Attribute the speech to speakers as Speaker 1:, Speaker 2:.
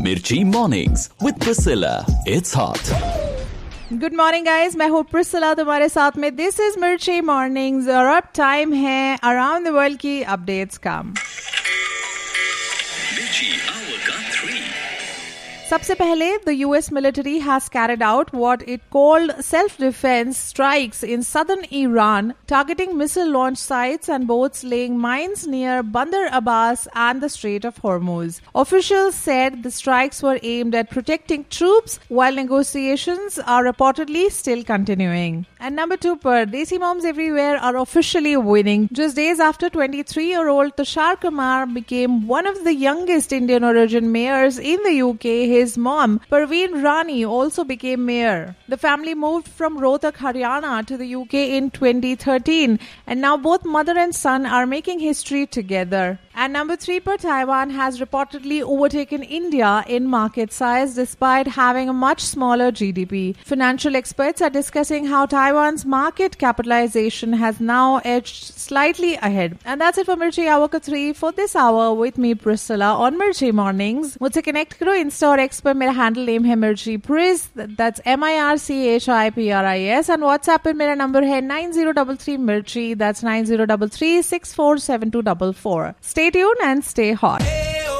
Speaker 1: Mirchi Mornings with Priscilla. It's hot.
Speaker 2: Good morning guys, मैं हूँ Priscilla तुम्हारे साथ में. दिस इज मिर्ची मॉर्निंग्स और अब टाइम है अराउंड द वर्ल्ड की अपडेट्स का. सबसे पहले the US military has carried out what it called self defence strikes in southern Iran targeting missile launch sites and boats laying mines near बंदर Abbas and the Strait of Hormuz. Officials said the strikes were aimed at protecting troops while negotiations are reportedly still continuing. And number 2 per Desi moms everywhere are officially winning. Just days after 23-year-old Tushar Kumar became one of the youngest Indian origin mayors in the UK, his mom Parveen Rani also became mayor. The family moved from Rohtak, Haryana to the UK in 2013 and now both mother and son are making history together. And number 3 per Taiwan has reportedly overtaken India in market size despite having a much smaller GDP. Financial experts are discussing how Taiwan's market capitalization has now edged slightly ahead. And that's it for Mirchi Hour ka 3 for this hour with me Priscilla on Mirchi Mornings. मुझसे connect करो Insta और x पर. मेरा handle name है मिर्ची प्रिस, that's MIRCHIPRIS and WhatsApp पर मेरा number है 9033 मिर्ची, that's 9033647244. Stay tuned and stay hot.